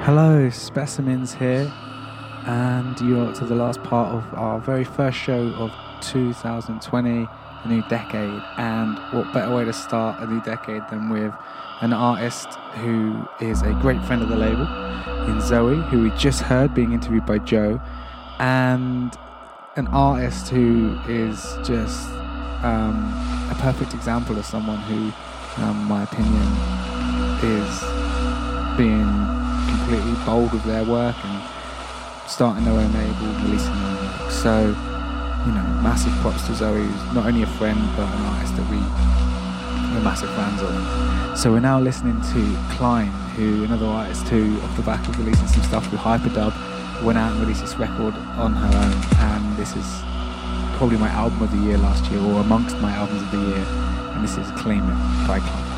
Hello, Specimens here, and you're to the last part of our very first show of 2020, a new decade. And what better way to start a new decade than with an artist who is a great friend of the label, in Zoe, who we just heard being interviewed by Joe, and an artist who is just a perfect example of someone who, in my opinion, is being completely bold with their work and starting their own label, releasing their own work. So, massive props to Zoe, who's not only a friend but an artist that we're massive fans of. So we're now listening to Klein, who, another artist who, off the back of releasing some stuff with Hyperdub, went out and released this record on her own, and this is probably my album of the year last year, or amongst my albums of the year, and this is Claim It by Klein.